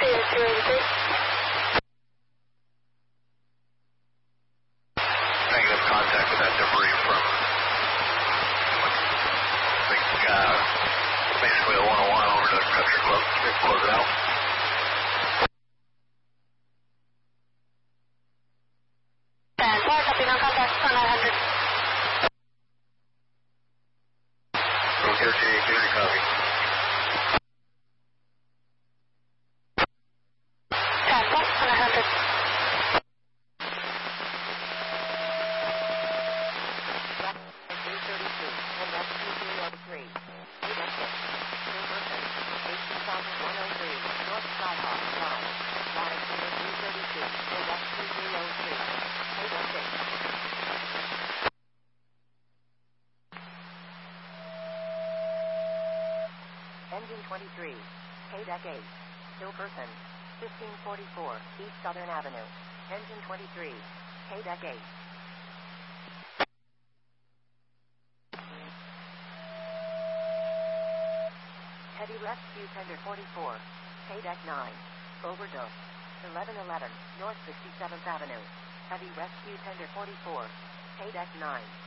Negative contact with that debris from, I think, basically the 101 over to Country Club. They close it out. Copy, no contact, 900. Okay, Gary, copy. Contact, 900. Engine 23, K-Deck 8, Silverton, 1544, East Southern Avenue. Engine 23, K-Deck 8. Heavy Rescue Tender 44, K-Deck 9, Overdose, 1111, North 67th Avenue. Heavy Rescue Tender 44, K-Deck 9.